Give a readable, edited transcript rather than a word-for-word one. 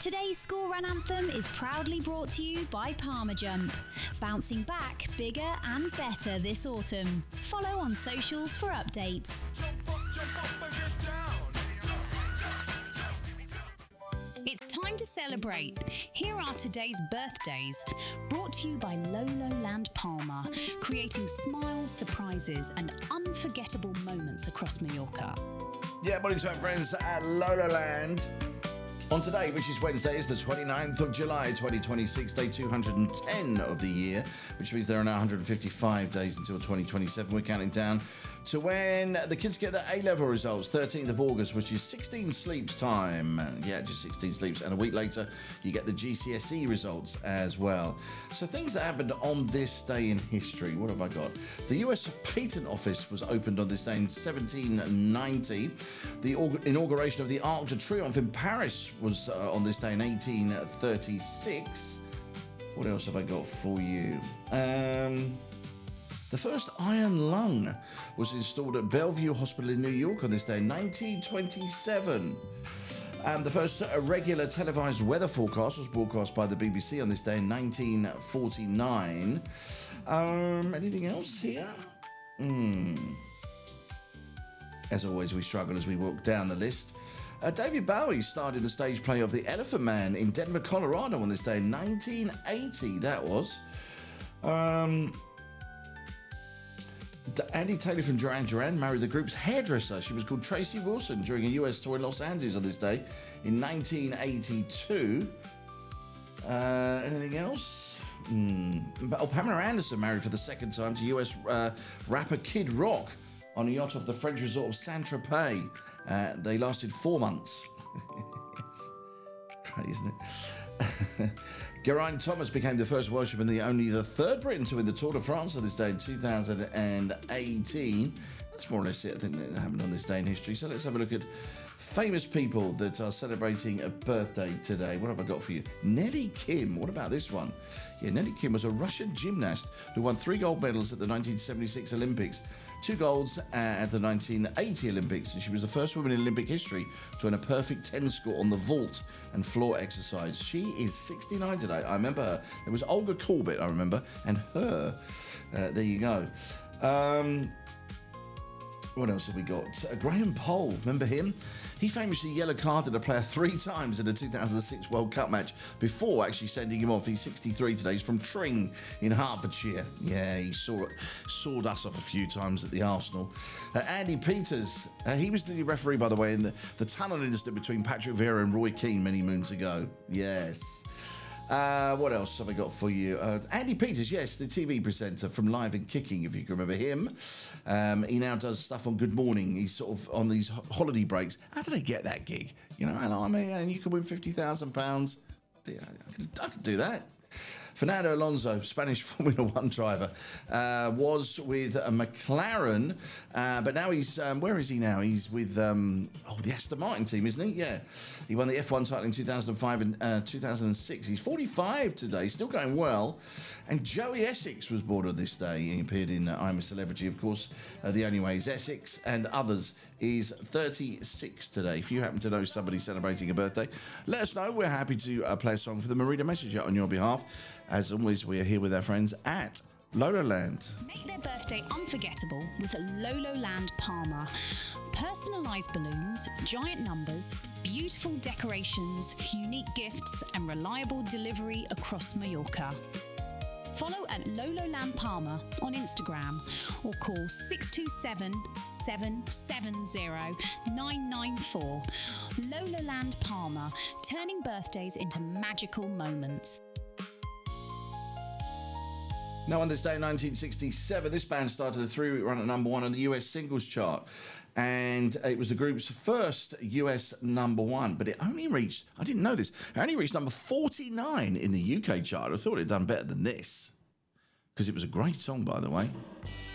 Today's school run anthem is proudly brought to you by Parmajump, bouncing back bigger and better this autumn. Follow on socials for updates. Jump up and get down. It's time to celebrate. Here are today's birthdays, brought to you by Lololand Palmer, creating smiles, surprises and unforgettable moments across Mallorca. Yeah, morning to our friends at Lololand. On today, which is Wednesday, is the 29th of July, 2026, day 210 of the year, which means there are now 155 days until 2027. We're counting down to when the kids get their A-level results, 13th of August, which is 16 sleeps time. Yeah, just 16 sleeps. And a week later, you get the GCSE results as well. So things that happened on this day in history. What have I got? The US Patent Office was opened on this day in 1790. The inauguration of the Arc de Triomphe in Paris was on this day in 1836. What else have I got for you? The first iron lung was installed at Bellevue Hospital in New York on this day in 1927. The first regular televised weather forecast was broadcast by the BBC on this day in 1949. Anything else here? As always, we struggle as we walk down the list. David Bowie starred in the stage play of The Elephant Man in Denver, Colorado on this day in 1980. That was. Andy Taylor from Duran Duran married the group's hairdresser. She was called Tracy Wilson during a US tour in Los Angeles on this day in 1982. Anything else? Pamela Anderson married for the second time to US rapper Kid Rock on a yacht off the French resort of Saint-Tropez. They lasted 4 months. Great, isn't it? Geraint Thomas became the first Welshman and only the third Briton to win the Tour de France on this day in 2018. That's more or less it, I think, that happened on this day in history. So let's have a look at famous people that are celebrating a birthday today. What have I got for you? Nelly Kim. What about this one? Yeah, Nelly Kim was a Russian gymnast who won 3 gold medals at the 1976 Olympics, 2 golds at the 1980 Olympics, and she was the first woman in Olympic history to win a perfect 10 score on the vault and floor exercise. She is 69 today. I remember her. There was Olga Corbett, I remember, and her. There you go. What else have we got? Graham Poll, remember him? He famously yellow carded a player 3 times in the 2006 World Cup match before actually sending him off. He's 63 today. He's from Tring in Hertfordshire. Yeah, he sawed us off a few times at the Arsenal. Andy Peters, he was the referee, by the way, in the tunnel incident between Patrick Vieira and Roy Keane many moons ago. Yes. What else have I got for you? Andy Peters, yes, the TV presenter from Live and Kicking, if you can remember him. He now does stuff on Good Morning. He's sort of on these holiday breaks. How did I get that gig? You know, and I mean, and you could win £50,000. Yeah, I could do that. Fernando Alonso, Spanish Formula One driver, was with McLaren, but now he's, where is he now? He's with, the Aston Martin team, isn't he? Yeah. He won the F1 title in 2005 and 2006. He's 45 today, still going well. And Joey Essex was born on this day. He appeared in I'm a Celebrity, of course. The Only Way is Essex and Others is 36 today. If you happen to know somebody celebrating a birthday, let us know. We're happy to play a song for them and read a message out on your behalf. As always, we are here with our friends at Lololand. Make their birthday unforgettable with Lololand Palmer. Personalised balloons, giant numbers, beautiful decorations, unique gifts and reliable delivery across Mallorca. Follow at Lololand Palmer on Instagram or call 627 770 994. Lololand Palmer, turning birthdays into magical moments. Now, on this day in 1967, this band started a 3-week run at number 1 on the US singles chart. And it was the group's first US number 1, but it only reached, I didn't know this, it only reached number 49 in the UK chart. I thought it had done better than this, because it was a great song, by the way.